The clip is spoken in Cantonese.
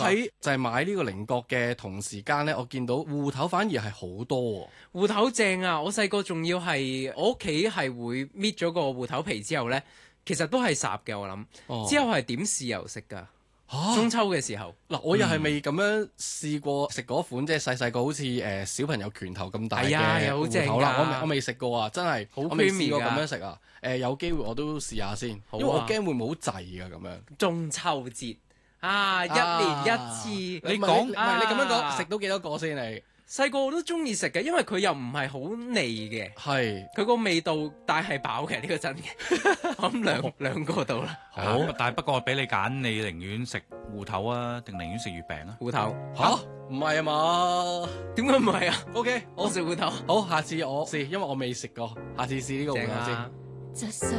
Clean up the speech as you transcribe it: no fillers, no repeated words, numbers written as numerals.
喺就係買呢個菱角嘅同時間咧，我見到芋頭反而係好多喎。 芋頭正啊！我細個仲要係我屋企係會搣咗個芋頭皮之後咧，其實都係烚嘅我諗。之後係點豉油食㗎。中秋嘅時候， 嗱，我又係未咁樣試過食嗰款，即係細細個好似小朋友拳頭咁大嘅芋頭啦。我未食過啊，真係我未試過咁樣食啊。有機會我都試下先，因為我驚會唔會好滯㗎咁樣。 中秋節啊，一年一次。 你講唔係你咁樣講，食到幾多個先你？ 細個我都中意食嘅，因為佢又唔係好膩嘅，係佢個味道但係飽嘅，呢個真嘅。我諗兩個到啦。 好，但係不過俾你揀，你寧願食芋頭啊，定寧願食月餅啊？ 芋頭吓？唔係啊嘛？點解唔係啊？OK， 我食芋頭。 好，下次我試，因為我未食過，下次試呢個芋頭先。